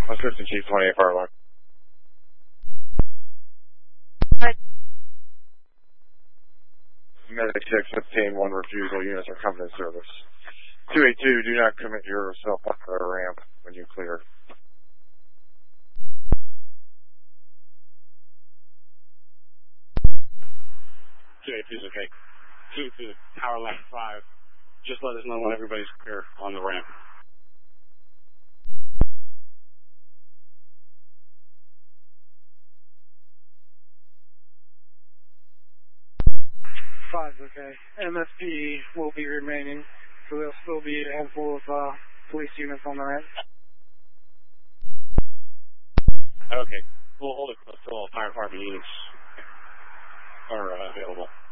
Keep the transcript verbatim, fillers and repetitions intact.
Assistant Chief twenty-eight Fire Alarm. Hi. Medic six fifteen, one refusal, units are coming in service. two eighty-two, do not commit yourself up to the ramp when you clear. two eighty-two is okay. two to power left five. Just let us know when everybody's clear on the ramp. Five's okay. M S P will be remaining, so there'll still be a handful of uh, police units on the ramp. Okay. We'll hold it until all fire department units are uh, available.